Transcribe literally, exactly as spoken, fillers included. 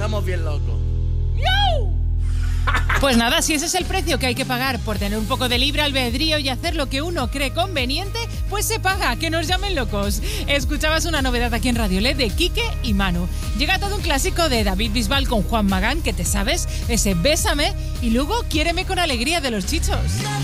Estamos bien locos. Pues nada, si ese es el precio que hay que pagar por tener un poco de libre albedrío y hacer lo que uno cree conveniente, pues se paga, que nos llamen locos. Escuchabas una novedad aquí en Radio L E D de Quique y Manu. Llega todo un clásico de David Bisbal con Juan Magán, que te sabes, ese Bésame, y luego Quiéreme con alegría de Los Chichos.